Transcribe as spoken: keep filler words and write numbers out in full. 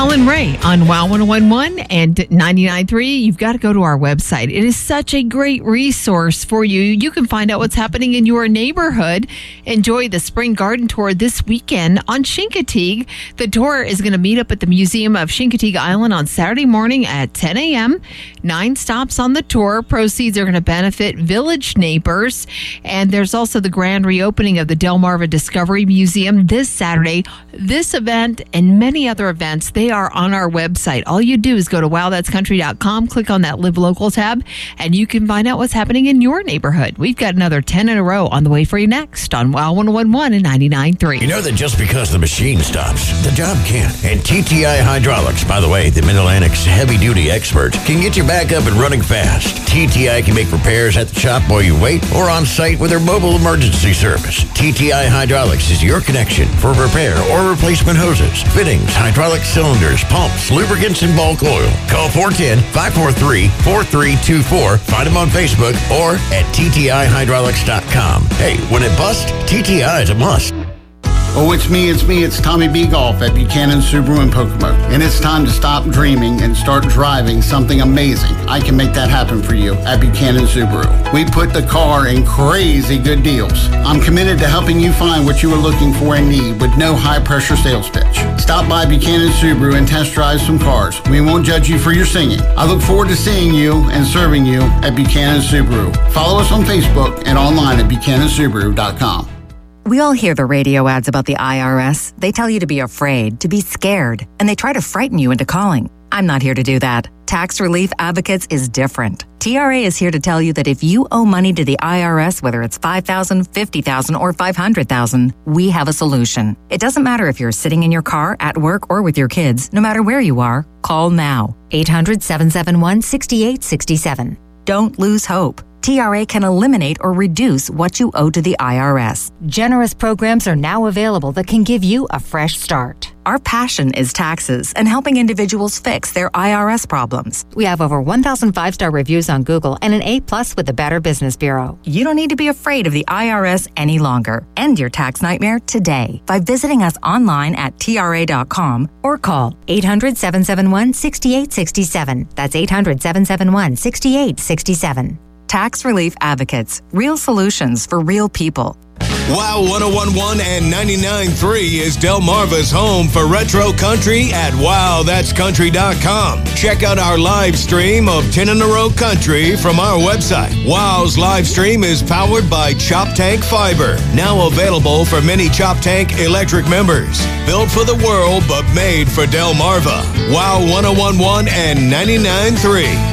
Mel and Ray on WOW one oh one point one and ninety-nine point three. You've got to go to our website. It is such a great resource for you. You can find out what's happening in your neighborhood. Enjoy the spring garden tour this weekend on Chincoteague. The tour is going to meet up at the Museum of Chincoteague Island on Saturday morning at ten a.m. Nine stops on the tour. Proceeds are going to benefit village neighbors. And there's also the grand reopening of the Delmarva Discovery Museum this Saturday. This event and many other events, they are on our website. All you do is go to wow that's country dot com, click on that Live Local tab, and you can find out what's happening in your neighborhood. We've got another ten in a row on the way for you next on WOW one oh one point one and ninety-nine point three. You know that just because the machine stops, the job can't. And T T I Hydraulics, by the way, the Mid-Atlantic's heavy-duty expert, can get you back up and running fast. T T I can make repairs at the shop while you wait or on site with their mobile emergency service. T T I Hydraulics is your connection for repair or replacement hoses, fittings, hydraulic cylinders, pumps, lubricants, and bulk oil. Call four one zero, five four three, four three two four. Find them on Facebook or at T T I hydraulics dot com. Hey, when it busts, T T I is a must. Oh, it's me, it's me, it's Tommy B. Golf at Buchanan Subaru in Pocomoke. And it's time to stop dreaming and start driving something amazing. I can make that happen for you at Buchanan Subaru. We put the car in crazy good deals. I'm committed to helping you find what you are looking for and need with no high-pressure sales pitch. Stop by Buchanan Subaru and test drive some cars. We won't judge you for your singing. I look forward to seeing you and serving you at Buchanan Subaru. Follow us on Facebook and online at buchanan subaru dot com. We all hear the radio ads about the I R S. They tell you to be afraid, to be scared, and they try to frighten you into calling. I'm not here to do that. Tax Relief Advocates is different. T R A is here to tell you that if you owe money to the I R S, whether it's five thousand dollars, fifty thousand dollars, or five hundred thousand dollars, we have a solution. It doesn't matter if you're sitting in your car, at work, or with your kids. No matter where you are, call now. eight hundred, seven seven one, six eight six seven. Don't lose hope. T R A can eliminate or reduce what you owe to the I R S. Generous programs are now available that can give you a fresh start. Our passion is taxes and helping individuals fix their I R S problems. We have over one thousand five-star reviews on Google and an A plus with the Better Business Bureau. You don't need to be afraid of the I R S any longer. End your tax nightmare today by visiting us online at T R A dot com or call eight hundred, seven seven one, six eight six seven. That's eight hundred, seven seven one, six eight six seven. Tax Relief Advocates. Real solutions for real people. WOW one oh one point one and ninety-nine point three is Delmarva's home for retro country at wow that's country dot com. Check out our live stream of ten in a row country from our website. WOW's live stream is powered by Chop Tank Fiber, now available for many Chop Tank electric members. Built for the world, but made for Delmarva. WOW one oh one point one and ninety-nine point three.